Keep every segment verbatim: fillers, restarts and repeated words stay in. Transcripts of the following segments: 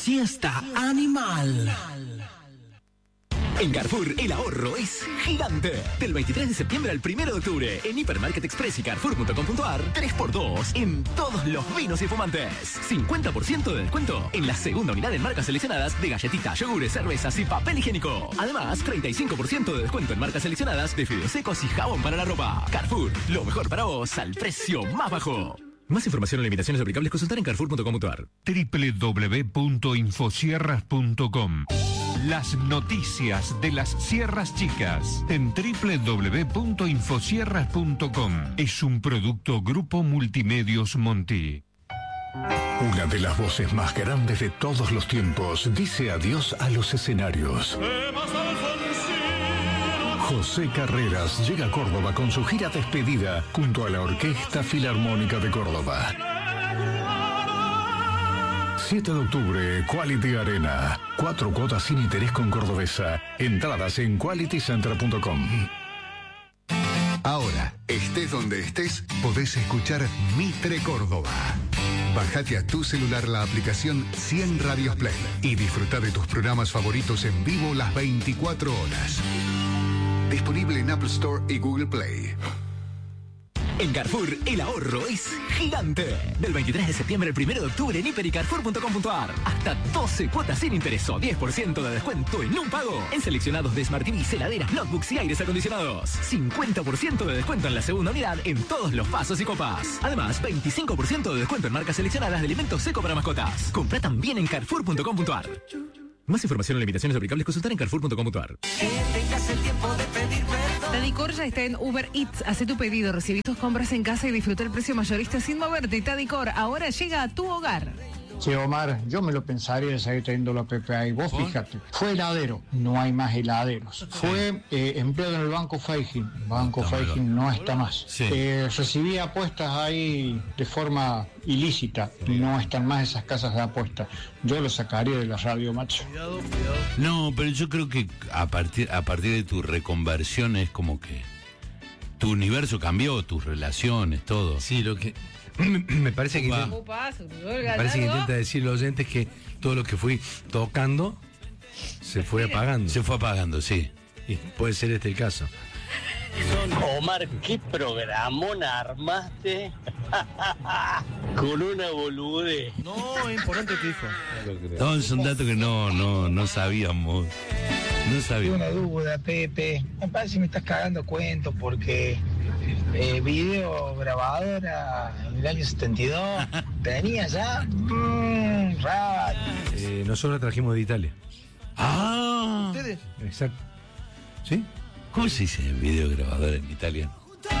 Siesta animal. En Carrefour, el ahorro es gigante. Del veintitrés de septiembre al primero de octubre, en Hipermarket Express y Carrefour punto com punto ar, tres por dos en todos los vinos y fumantes. cincuenta por ciento de descuento en la segunda unidad en marcas seleccionadas de galletitas, yogures, cervezas y papel higiénico. Además, treinta y cinco por ciento de descuento en marcas seleccionadas de fideos secos y jabón para la ropa. Carrefour, lo mejor para vos al precio más bajo. Más información o limitaciones aplicables, consultar en Carrefour punto com punto ar. doble u doble u doble u punto infosierras punto com. Las noticias de las Sierras Chicas en doble u doble u doble u punto infosierras punto com. Es un producto Grupo Multimedios Monti. Una de las voces más grandes de todos los tiempos dice adiós a los escenarios. José Carreras llega a Córdoba con su gira despedida junto a la Orquesta Filarmónica de Córdoba. siete de octubre, Quality Arena. Cuatro cuotas sin interés con Cordobesa. Entradas en quality center punto com. Ahora, estés donde estés, podés escuchar Mitre Córdoba. Bájate a tu celular la aplicación cien Radios Play y disfruta de tus programas favoritos en vivo las veinticuatro horas. Disponible en Apple Store y Google Play. En Carrefour, el ahorro es gigante. Del veintitrés de septiembre al primero de octubre en hiper y carrefour punto com punto ar. Hasta doce cuotas sin interés o diez por ciento de descuento en un pago. En seleccionados de Smart T Vs, heladeras, notebooks y aires acondicionados. cincuenta por ciento de descuento en la segunda unidad en todos los vasos y copas. Además, veinticinco por ciento de descuento en marcas seleccionadas de alimentos seco para mascotas. Compra también en carrefour punto com punto ar. Más información o limitaciones aplicables, consultar en carrefour punto com punto ar. Tadicor ya está en Uber Eats. Haz tu pedido, recibí tus compras en casa y disfruta el precio mayorista sin moverte. Tadicor ahora llega a tu hogar. Che, Omar, yo me lo pensaría de seguir trayendo la P P A y vos fíjate, fue heladero, no hay más heladeros. Fue eh, empleado en el Banco Feijin, Banco no, Feijin no está más. Sí. Eh, recibía apuestas ahí de forma ilícita, no están más esas casas de apuestas. Yo lo sacaría de la radio, macho. No, pero yo creo que a partir, a partir de tu reconversión es como que tu universo cambió, tus relaciones, todo. Sí, lo que... Me parece que, intenta, me parece que intenta decir los oyentes que todo lo que fui tocando se fue apagando. Se fue apagando, sí. Y puede ser este el caso. Omar, ¿qué programón armaste con una boludez? No, es importante que dijo. No, es un dato que no, no, no sabíamos. No sabíamos. Tengo una duda, Pepe. Me parece que me estás cagando cuentos porque eh, video grabadora en el año setenta y dos tenía ya mmm, eh, nosotros la trajimos de Italia. Ah, ¿ustedes? Exacto. ¿Sí? ¿Cómo se dice video grabador en italiano?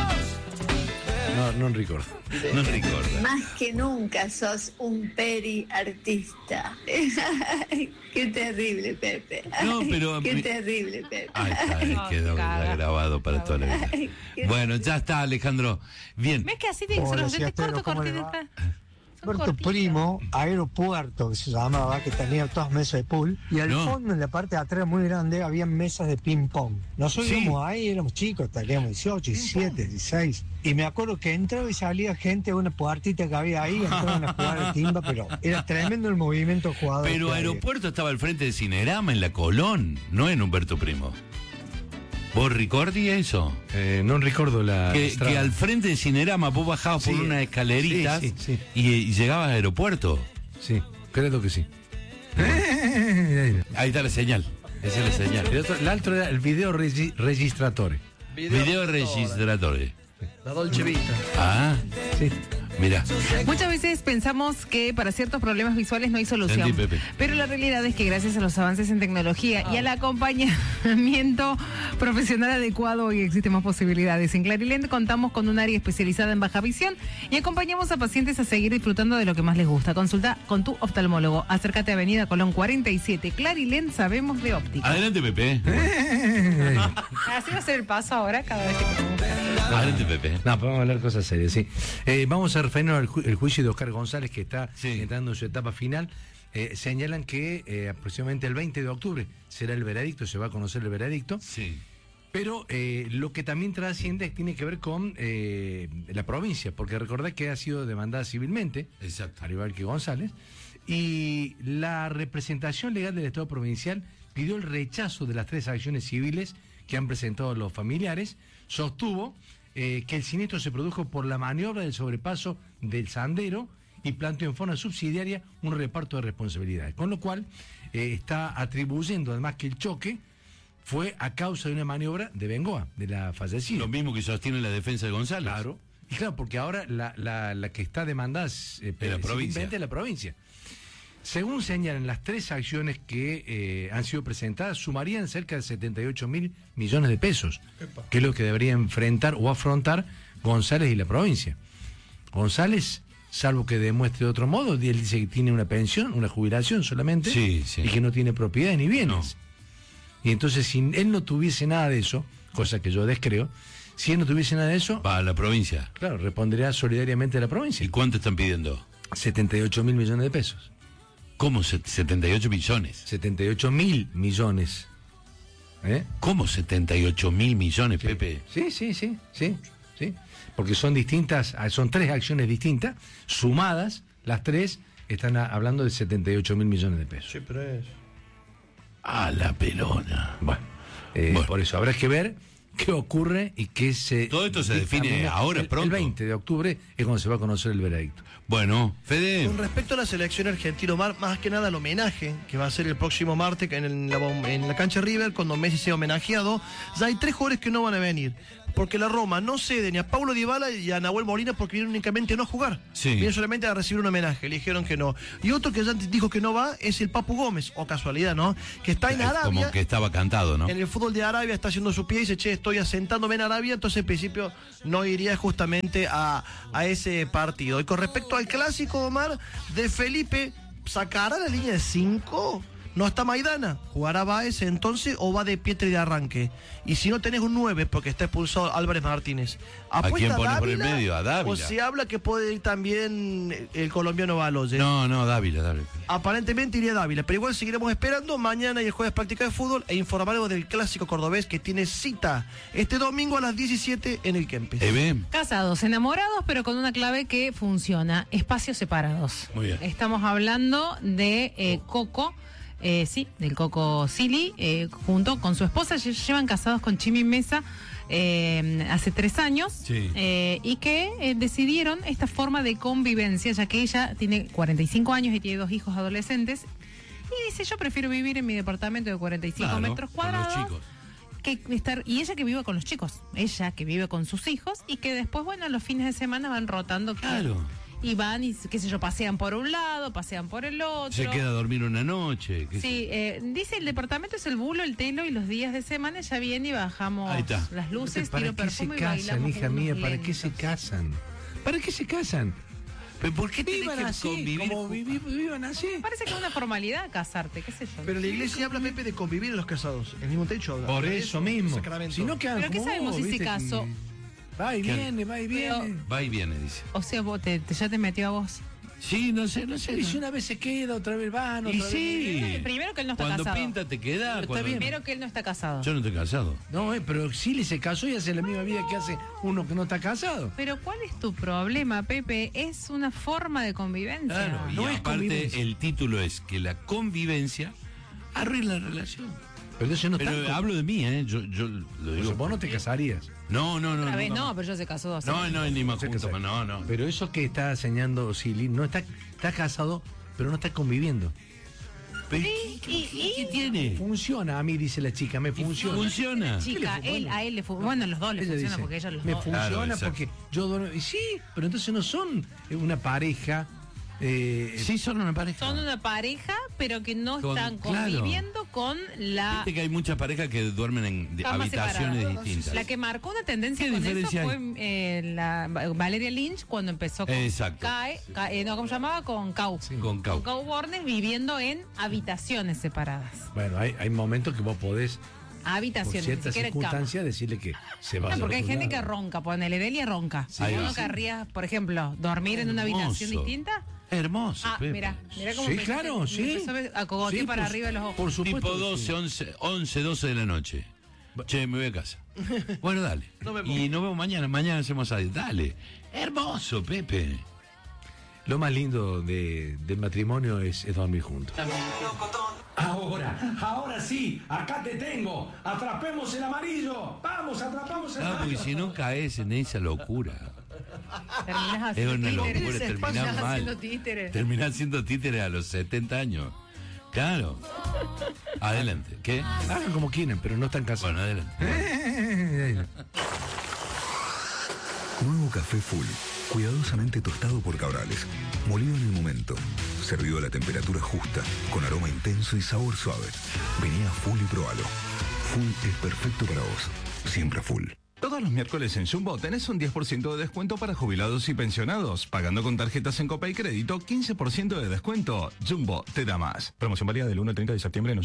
No, no recuerdo. No recuerdo. Más que nunca sos un peri artista. Qué terrible, Pepe. No, pero... Qué terrible, Pepe. Ahí está, ahí quedó ya grabado para toda la vida. Bueno, ya está, Alejandro. Bien. ¿Ves que así tiene que ser los dientes cortos, cortitas? Puerto Primo, aeropuerto que se llamaba, que tenía todas mesas de pool, y al No. fondo, en la parte de atrás muy grande, había mesas de ping pong. Nosotros Sí. íbamos ahí, éramos chicos, teníamos dieciocho, diecisiete, dieciséis, y me acuerdo que entraba y salía gente a una puertita que había ahí, entraban a jugar al timba, pero era tremendo el movimiento jugador. Pero Aeropuerto estaba al frente de Cinerama, en la Colón, no en Humberto Primo. ¿Vos ricordi eso? Eh, no recuerdo la... Que, estrada. que al frente de Cinerama vos bajabas Sí. por una escalerita Sí, sí, sí. Y, y llegabas a Aeropuerto. Sí, creo que sí. Ahí está la señal. Esa es la señal. El otro, el otro era el video regi- registratore. Video registratore. La Dolce Vita. Ah, sí. Mira. Muchas veces pensamos que para ciertos problemas visuales no hay solución. Entendí, Pepe. Pero la realidad es que gracias a los avances en tecnología y al acompañamiento profesional adecuado hoy existen más posibilidades. En Clarilent contamos con un área especializada en baja visión y acompañamos a pacientes a seguir disfrutando de lo que más les gusta. Consulta con tu oftalmólogo. Acércate a Avenida Colón cuarenta y siete. Clarilent, sabemos de óptica. Adelante, Pepe. Así va a ser el paso ahora cada vez que podemos. Adelante, Pepe. No, pero vamos a hablar cosas serias, sí. Eh, vamos a referirnos al ju- el juicio de Oscar González, que está Sí. entrando en su etapa final. Eh, señalan que eh, aproximadamente el veinte de octubre será el veredicto, se va a conocer el veredicto. Sí. Pero eh, lo que también trasciende tiene que ver con eh, la provincia, porque recordad que ha sido demandada civilmente, Exacto. al igual que González, Y la representación legal del Estado provincial pidió el rechazo de las tres acciones civiles que han presentado los familiares. Sostuvo eh, que el siniestro se produjo por la maniobra del sobrepaso del Sandero y planteó en forma subsidiaria un reparto de responsabilidades. Con lo cual eh, está atribuyendo además que el choque fue a causa de una maniobra de Bengoa, de la fallecida. Lo mismo que sostiene la defensa de González. Claro. Y claro, porque ahora la, la, la que está demandada es eh, de la provincia. de la provincia. Según señalan, las tres acciones que eh, han sido presentadas sumarían cerca de setenta y ocho mil millones de pesos, Epa. que es lo que debería enfrentar o afrontar González y la provincia. González, salvo que demuestre de otro modo, él dice que tiene una pensión, una jubilación solamente, sí, sí. y que no tiene propiedades ni bienes. No. Y entonces, si él no tuviese nada de eso, cosa que yo descreo, si él no tuviese nada de eso... Va a la provincia. Claro, respondería solidariamente a la provincia. ¿Y cuánto están pidiendo? setenta y ocho mil millones de pesos. ¿Cómo? ¿setenta y ocho millones? setenta y ocho mil millones. ¿Eh? ¿Cómo setenta y ocho mil millones, sí. Pepe? Sí, sí, sí, sí, sí. Porque son distintas, son tres acciones distintas, sumadas, las tres están a, hablando de setenta y ocho mil millones de pesos. Sí, pero es... Ah, la pelona. Bueno, eh, bueno, por eso habrá que ver qué ocurre y qué se... Todo esto se define ahora, el, pronto. El veinte de octubre es cuando se va a conocer el veredicto. Bueno, Fede. Con respecto a la selección argentina, Omar, más que nada el homenaje que va a ser el próximo martes en la, en la cancha River, cuando Messi sea homenajeado, ya hay tres jugadores que no van a venir. Porque la Roma no cede ni a Paulo Dybala y a Nahuel Molina porque vienen únicamente no a jugar. Sí. Vienen solamente a recibir un homenaje. Le dijeron que no. Y otro que ya dijo que no va es el Papu Gómez, o casualidad, ¿no? Que está en Arabia. Como que estaba cantado, ¿no? En el fútbol de Arabia está haciendo su pie y dice, che, estoy asentándome en Arabia, entonces en principio no iría justamente a, a ese partido. Y con respecto al clásico, Omar, de Felipe, ¿sacará la línea de cinco? No está Maidana, jugará Baez entonces o va de Pietri de arranque. Y si no tenés un nueve, porque está expulsado Álvarez Martínez. ¿A quién pone por el medio? A Dávila. O se habla que puede ir también el colombiano Baloye. No, no, Dávila, Dávila. Aparentemente iría Dávila, pero igual seguiremos esperando. Mañana y el jueves práctica de fútbol e informaremos del clásico cordobés que tiene cita este domingo a las diecisiete en el Kempes. ¿Eh, Casados, enamorados, pero con una clave que funciona: espacios separados. Muy bien. Estamos hablando de eh, Coco. Eh, sí, del Coco Silly, eh, junto con su esposa. Llevan casados con Chimi Mesa eh, hace tres años. Sí. eh, y que eh, decidieron esta forma de convivencia, ya que ella tiene cuarenta y cinco años y tiene dos hijos adolescentes. Y dice, yo prefiero vivir en mi departamento de cuarenta y cinco claro, metros cuadrados. Con los chicos. Que estar, y ella que vive con los chicos, ella que vive con sus hijos y que después, bueno, los fines de semana van rotando. Claro. Y van y, qué sé yo, pasean por un lado, pasean por el otro. Se queda a dormir una noche. ¿Qué Sí, eh, dice el departamento es el bulo, el telo, y los días de semana ya viene y bajamos Ahí está. las luces, ¿Para tiro qué se perfume y casan, bailamos hija unos mía? ¿Para lentos. qué se casan? ¿Para qué se casan? ¿Pero por qué tenés Vivan que así, convivir? como vivi- vivan así. Parece que es una formalidad casarte, qué sé yo. Pero la iglesia habla, Pepe, de convivir en los casados. El mismo techo habla. Por eso mismo. Sacramento. Si no quedan Pero ¿qué como sabemos vos, si se ¿viste? casó? Va y ¿Qué? viene, va y viene. Va y viene, dice. O sea, vos te, te- ya te metió a vos. Sí, no sé, no sé. Y si una vez se queda, otra vez van, otra Y vez sí. Eh, Primero que él no está Cuando casado. pinta te queda. Pero está cuando- bien. Primero que él no está casado. Yo no estoy casado. No, eh, pero Silly se casó y hace la misma vida que hace uno que no está casado. Pero ¿cuál es tu problema, Pepe? Es una forma de convivencia. Claro, y No es aparte convivencia. el título es que la convivencia arruina la relación. Pero entonces no Pero está. hablo de mí, ¿eh? Yo, yo lo digo. Vos no te casarías. No, no, no. Otra vez no, no, pero yo se casó dos No, años. no, ni más Se juntos, casó. no, no. Pero eso que está enseñando Silly, no está, está casado, pero no está conviviendo. Pero, Y- ¿qué, y- qué- y- qué tiene? Funciona, a mí dice la chica, me funciona. Funciona. Chica, él, a él le funciona. Bueno, los dos le Ella funciona dice, porque ellos los me dos. funciona Claro, exacto. porque yo duermo. Y sí, pero entonces no son una pareja. eh, Sí, son una pareja. Son una pareja, pero que no Con- están claro. conviviendo con la Viste que hay muchas parejas que duermen en de- Camas habitaciones separadas. distintas. La que marcó una tendencia ¿Qué con eso diferencia fue hay? eh, la Valeria Lynch cuando empezó con Exacto. CAE, CAE, no, ¿cómo se llamaba? Con Cau. Con Cau. Con Cau Bornes viviendo en habitaciones separadas. Bueno, hay, hay momentos que vos podés, por Habitaciones, ni ciertas siquiera en cama. circunstancias, decirle que se vaya. No, porque a hay otro gente que lado. ronca, ponele, Delia ronca. Ahí ¿Uno va. querría, por ejemplo, dormir en una habitación Hermoso. distinta? Hermoso. Ah, Pepe. mira, mira cómo Sí, me- claro, me sí. empezó a cogotear Sí, para por- arriba de los ojos. Por supuesto. Tipo que sí. doce, once, once, doce de la noche. Che, me voy a casa. Bueno, dale. Nos vemos. Y nos vemos mañana. Mañana hacemos ahí. Dale. Hermoso, Pepe. Lo más lindo de, del matrimonio es, es dormir juntos. Ahora, ahora sí, acá te tengo. Atrapemos el amarillo. Vamos, atrapamos el Ah, amarillo. porque si no caes en esa locura. Terminás Es haciendo una títeres. locura, terminás mal. haciendo títeres. Terminás siendo títere a los setenta años. Claro. Adelante. ¿Qué? Hagan como quieran, pero no están casados. Bueno, adelante. Nuevo café full, cuidadosamente tostado por Cabrales, molido en el momento, servido a la temperatura justa, con aroma intenso y sabor suave. Vení a Full y probalo. Full es perfecto para vos, siempre full. Todos los miércoles en Jumbo tenés un diez por ciento de descuento para jubilados y pensionados. Pagando con tarjetas en Copa y Crédito, quince por ciento de descuento. Jumbo te da más. Promoción válida del uno al treinta de septiembre en